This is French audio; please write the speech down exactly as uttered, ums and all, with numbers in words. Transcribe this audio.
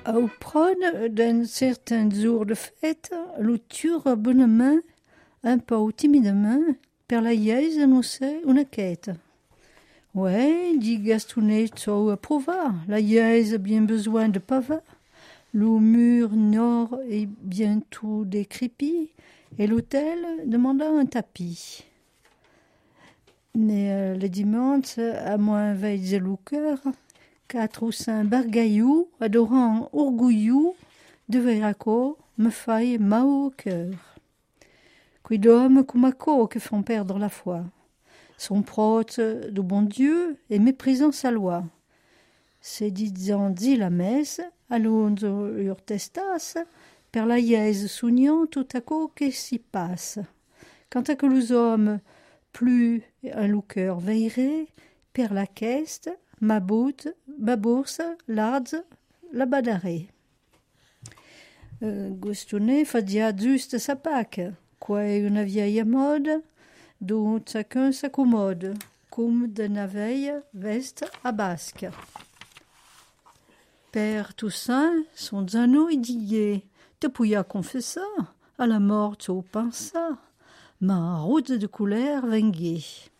Au prône d'un certain jour de fête, l'outure bonnement, un peu timidement, per la iaise annonçait une quête. Ouais, dit Gastounet, so approuva, la iaise a bien besoin de pava. Le mur nord est bientôt décrépit, et l'hôtel demanda un tapis. Mais euh, le dimanche, à moins veille le cœur, quatre ou cinq bargaillous, adorant orgouillou, de Véraco, me faille mal au cœur. Qui d'hommes comme Aco que font perdre la foi. Sont protes de bon Dieu et méprisant sa loi. C'est disant dit la messe, allons ur testas, per la ièse sougnant tout à coup qu'est s'y passe. Quant à que les hommes, plus un louqueur veillerait, per la caisse, ma boute, ma bourse, l'ards, la badarée. Euh, Gostounet fadia juste sa Pâque, quoi une vieille mode, dont chacun s'accommode, comme de la veille veste à basque. Père Toussaint, son zano y disait, depuis à confessa, à la mort au pensa, ma route de couleur venguait.